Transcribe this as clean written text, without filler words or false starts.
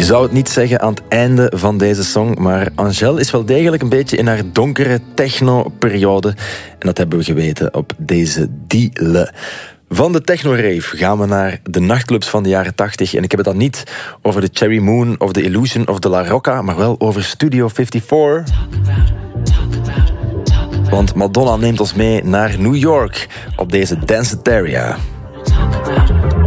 zou het niet zeggen aan het einde van deze song, maar Angèle is wel degelijk een beetje in haar donkere techno-periode. En dat hebben we geweten op deze Diele. Van de techno-rave gaan we naar de nachtclubs van de jaren 80. En ik heb het dan niet over de Cherry Moon of de Illusion of de La Rocca, maar wel over Studio 54. Want Madonna neemt ons mee naar New York op deze Danceteria.